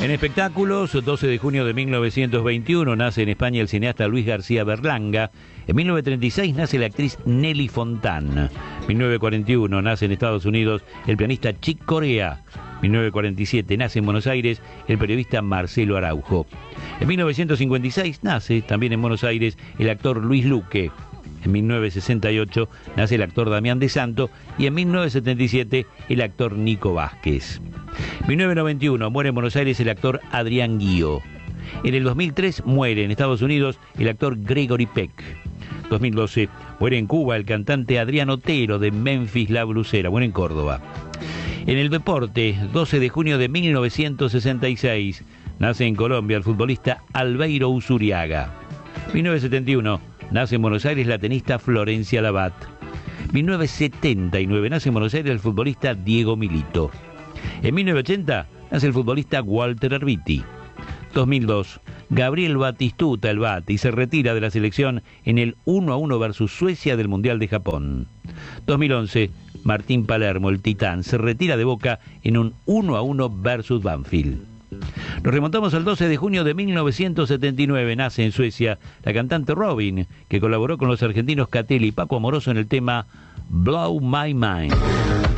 En espectáculos, 12 de junio de 1921 nace en España el cineasta Luis García Berlanga. En 1936 nace la actriz Nelly Fontán. 1941 nace en Estados Unidos el pianista Chick Corea. 1947 nace en Buenos Aires el periodista Marcelo Araujo. En 1956 nace también en Buenos Aires el actor Luis Luque. En 1968 nace el actor Damián de Santo y en 1977 el actor Nico Vázquez. En 1991 muere en Buenos Aires el actor Adrián Guío. En el 2003 muere en Estados Unidos el actor Gregory Peck. 2012 muere en Cuba el cantante Adrián Otero de Memphis La Blusera, muere en Córdoba. En el deporte, 12 de junio de 1966 nace en Colombia el futbolista Albeiro Usuriaga. 1971 nace en Buenos Aires la tenista Florencia Labat. 1979 nace en Buenos Aires el futbolista Diego Milito. En 1980 nace el futbolista Walter Erviti. 2002, Gabriel Batistuta, el Bati, se retira de la selección en el 1-1 versus Suecia del Mundial de Japón. 2011, Martín Palermo, el Titán, se retira de Boca en un 1-1 versus Banfield. Nos remontamos al 12 de junio de 1979, nace en Suecia la cantante Robin, que colaboró con los argentinos Catel y Paco Amoroso en el tema Blow My Mind.